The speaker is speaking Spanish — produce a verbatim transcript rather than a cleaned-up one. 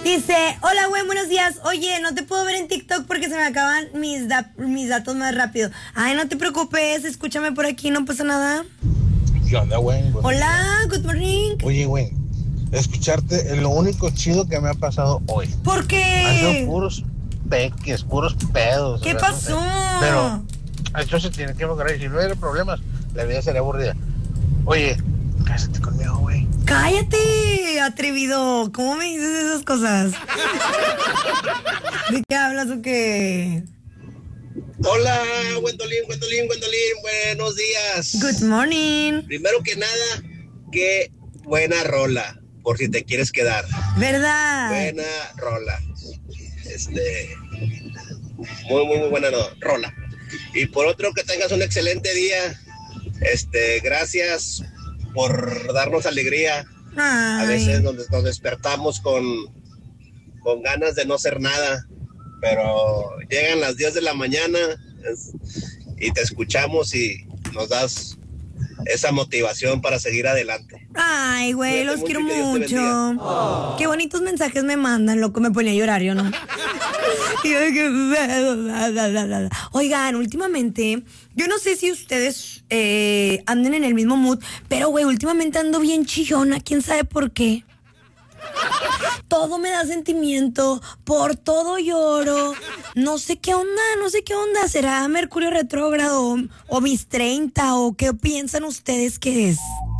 Dice, hola güey, buenos días. Oye, no te puedo ver en TikTok porque se me acaban mis, da- mis datos más rápido. Ay, no te preocupes, escúchame por aquí, no pasa nada. ¿Qué onda, güey? Hola, good morning. Oye, güey, escucharte es lo único chido que me ha pasado hoy. ¿Por Han qué? sido puros peques, puros pedos. ¿Qué o sea, no sé. pasó? Pero eso se tiene que mejorar. Y si no hubiera problemas, la vida sería aburrida. Oye, cásate conmigo, güey. Cállate, atrevido. ¿Cómo me dices esas cosas? ¿De qué hablas o qué? Hola, Gwendolyn, Gwendolyn, Gwendolyn, buenos días. Good morning. Primero que nada, qué buena rola, por si te quieres quedar. ¿Verdad? Buena rola. Este, muy, muy, muy buena no, rola. Y por otro, que tengas un excelente día. Este, gracias por darnos alegría. Ay. A veces nos, nos despertamos con, con ganas de no hacer nada, pero llegan las diez de la mañana es, y te escuchamos y nos das esa motivación para seguir adelante. Ay, güey, Cuídate los quiero mucho y que Dios te mucho. bendiga. Oh. Qué bonitos mensajes me mandan, loco, me ponía a llorar, yo no. Y yo de que... Oigan, últimamente, yo no sé si ustedes eh, anden en el mismo mood, pero güey, últimamente ando bien chillona, quién sabe por qué. Todo me da sentimiento, por todo lloro. No sé qué onda, no sé qué onda. ¿Será Mercurio retrógrado o, o mis treinta o qué piensan ustedes que es?